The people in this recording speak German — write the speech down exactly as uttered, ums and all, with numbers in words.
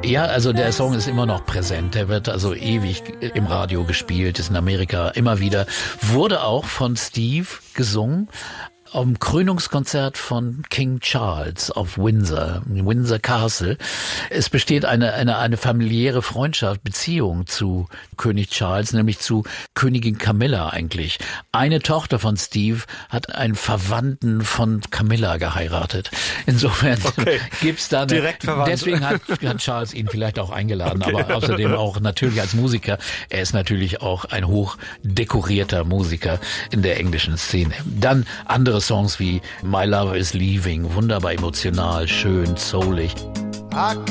Ja, also der Song ist immer noch präsent. Der wird also ewig im Radio gespielt, ist in Amerika immer wieder. Wurde auch von Steve gesungen am Krönungskonzert von King Charles auf Windsor, Windsor Castle. Es besteht eine, eine, eine familiäre Freundschaft, Beziehung zu König Charles, nämlich zu Königin Camilla eigentlich. Eine Tochter von Steve hat einen Verwandten von Camilla geheiratet. Insofern okay. gibt's da eine, direkt verwandt. Deswegen hat, hat Charles ihn vielleicht auch eingeladen, okay. aber außerdem auch natürlich als Musiker. Er ist natürlich auch ein hoch dekorierter Musiker in der englischen Szene. Dann andere Songs wie My Lover is Leaving, wunderbar emotional, schön, soulig.